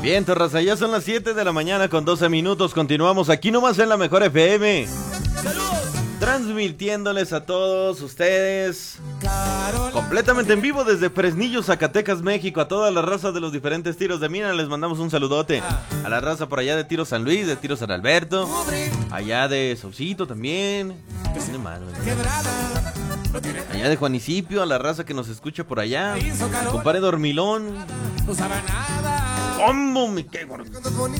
Bien, raza, ya son las 7 de la mañana con 12 minutos. Continuamos aquí nomás en la Mejor FM. ¡Saludos! Transmitiéndoles a todos ustedes completamente en vivo desde Fresnillo, Zacatecas, México. A toda la raza de los diferentes tiros de mina les mandamos un saludote. A la raza por allá de Tiro San Luis, de Tiro San Alberto, allá de Saucito también. ¿Qué tiene más, allá de Juanicipio, a la raza que nos escucha por allá. Mi compadre Dormilón. ¡Hombo, mi qué gordo!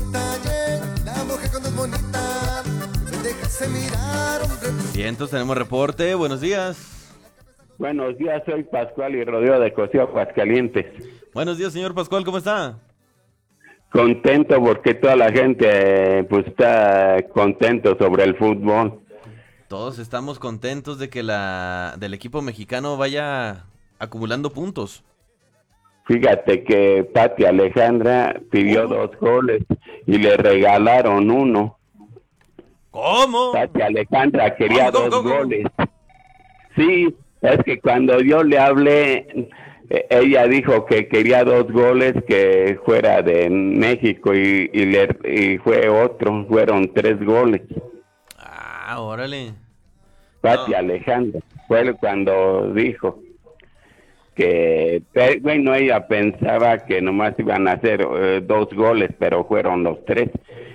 Bien, entonces tenemos reporte. Buenos días. Buenos días, soy Pascual y rodeo de Cocío, Aguascalientes. Buenos días, señor Pascual, ¿cómo está? Contento porque toda la gente pues está contento sobre el fútbol. Todos estamos contentos de que del equipo mexicano vaya acumulando puntos. Fíjate que Pati Alejandra pidió 2 goles y le regalaron 1. ¿Cómo? Pati Alejandra quería ¿Cómo? 2 goles. Sí, es que cuando yo le hablé, ella dijo que quería 2 goles que fuera de México y fue otro, fueron 3 goles. Ah, órale. Pati Alejandra fue cuando dijo que, bueno, ella pensaba que nomás iban a hacer 2 goles, pero fueron los 3.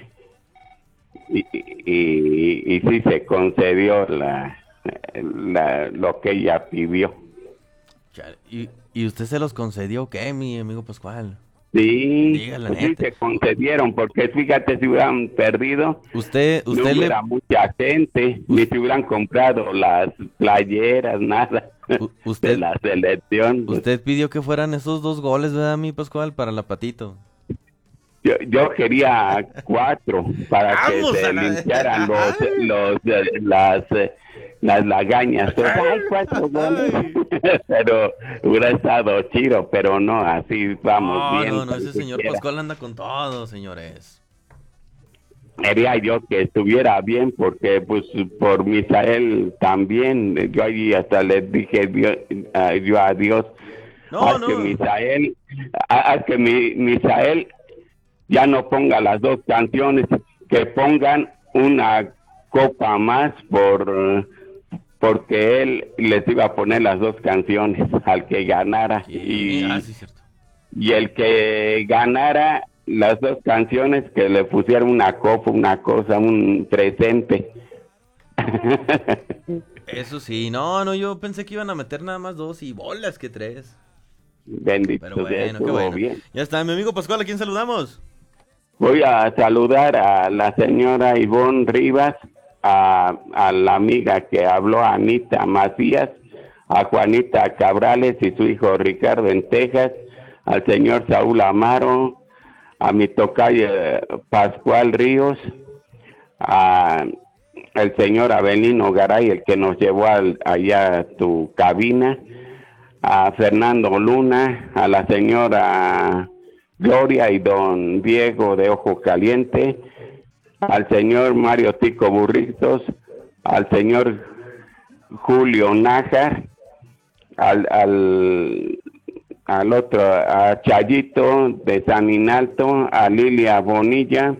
Y sí se concedió lo que ella pidió. ¿Y usted se los concedió qué, mi amigo Pascual? Sí, pues sí se concedieron, porque fíjate, si hubieran perdido, usted no hubiera mucha gente, ni se hubieran comprado las playeras, nada, de la selección. Usted pidió que fueran esos 2 goles, ¿verdad, mi Pascual, para la Patito? Yo quería 4 para que se limpiaran las lagañas. Ay, 4 goles. Pero hubiera estado chido, pero no, así vamos bien. No, ese señor Pascual anda con todo, señores. Quería yo que estuviera bien, porque pues por Misael también, yo ahí hasta le dije yo a Dios, que Misael ya no ponga las 2 canciones, que pongan una copa más porque él les iba a poner las 2 canciones al que ganara. Sí, cierto. Y el que ganara las 2 canciones, que le pusieran una copa, una cosa, un presente. Eso sí, no, yo pensé que iban a meter nada más 2 y bolas que 3. Bendito. Pero bueno, qué bueno. Bien. Ya está, mi amigo Pascual, ¿a quién saludamos? Voy a saludar a la señora Ivonne Rivas, a la amiga que habló, Anita Macías, a Juanita Cabrales y su hijo Ricardo en Texas, al señor Saúl Amaro, a mi tocayo Pascual Ríos, al señor Abelino Garay, el que nos llevó allá a tu cabina, a Fernando Luna, a la señora Gloria y don Diego de Ojo Caliente, al señor Mario Tico Burritos, al señor Julio Nájar, al otro, a Chayito de San Inalto, a Lilia Bonilla,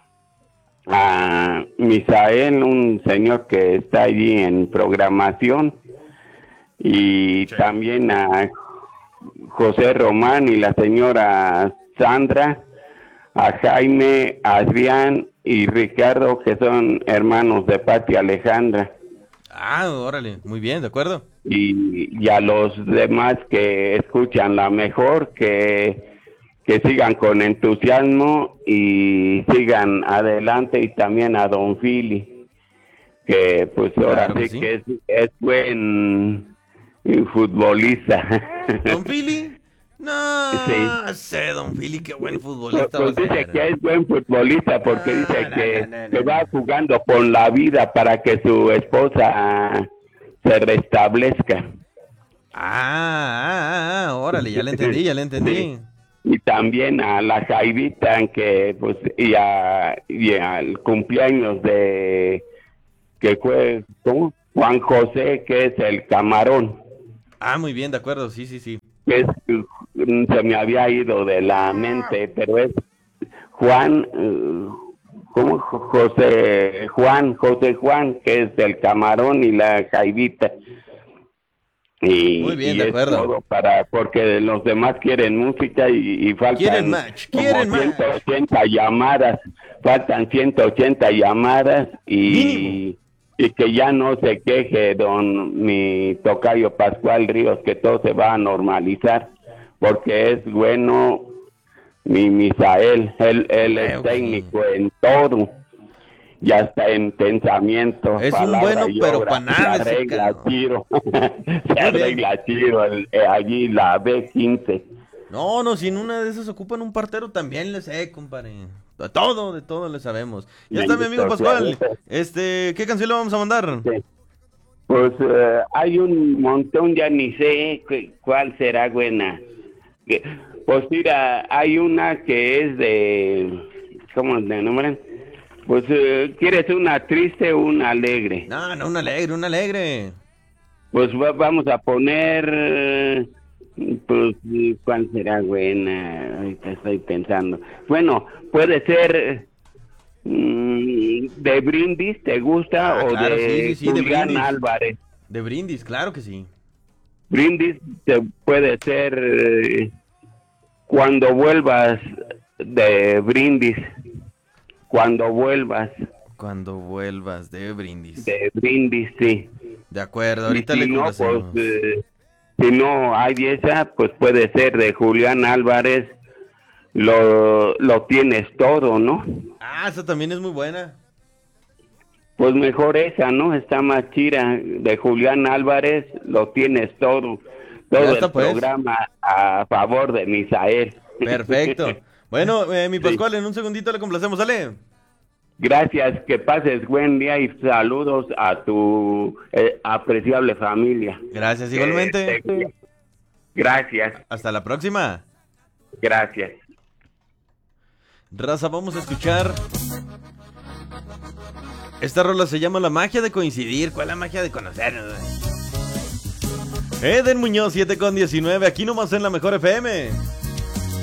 a Misael, un señor que está allí en programación, y también a José Román y la señora Sandra, a Jaime, Adrián y Ricardo, que son hermanos de Pati Alejandra. Ah, órale, muy bien, de acuerdo. Y a los demás que escuchan la mejor, que sigan con entusiasmo y sigan adelante, y también a don Fili, que pues ahora sí que es buen futbolista. ¿Don Fili? No, sí. Sé, don Fili, qué buen futbolista. Pues dice que es buen futbolista porque dice que va jugando con la vida para que su esposa se restablezca. Órale, ya le entendí. Sí. Y también a la Jaivita, que pues y al cumpleaños de que fue ¿cómo? Juan José, que es el camarón. Muy bien, de acuerdo, sí. Se me había ido de la mente, pero es Juan, ¿cómo? José Juan, que es el camarón y la jaivita. Muy bien, de acuerdo. Todo porque los demás quieren música y faltan quieren match. 180 llamadas, faltan 180 llamadas y que ya no se queje mi tocayo Pascual Ríos, que todo se va a normalizar, porque es bueno mi Misael, él es técnico en todo. Ya está en pensamiento. Es un bueno, pero para nada. Se arregla Chiro. Se arregla Chiro allí la B15. No, si en una de esas ocupan un partero también le sé, compadre. De todo le sabemos. Ya está mi amigo Pascual. ¿Qué canción le vamos a mandar? Sí. Pues hay un montón, ya ni sé cuál será buena. Pues mira, hay una que es de... ¿Cómo le nombran? Pues, ¿quieres una triste o una alegre? No, una alegre. Pues vamos a poner, pues, ¿cuál será buena? Ahorita estoy pensando. Bueno, puede ser de Brindis, ¿te gusta? O claro, de sí, de Brindis. Álvarez. De Brindis, claro que sí. Brindis puede ser Cuando vuelvas, de Brindis. Cuando vuelvas, de Brindis. De Brindis, sí. De acuerdo, ahorita le complacemos. Si no hay esa, pues puede ser de Julián Álvarez, lo tienes todo, ¿no? Esa también es muy buena. Pues mejor esa, ¿no? Está más chida, de Julián Álvarez, lo tienes todo. Todo el programa a favor de Misael. Perfecto. Bueno, mi Pascual, en un segundito le complacemos, ¿sale? Gracias, que pases buen día y saludos a tu apreciable familia. Gracias, igualmente. Gracias. Hasta la próxima. Gracias. Raza, vamos a escuchar. Esta rola se llama La magia de coincidir. ¿Cuál es la magia de conocernos? Eden Muñoz, 7:19, aquí nomás en la Mejor FM.